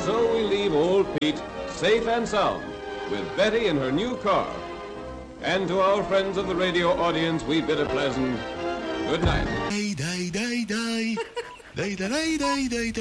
so we leave old Pete safe and sound with Betty in her new car. And to our friends of the radio audience, we bid a pleasant good night.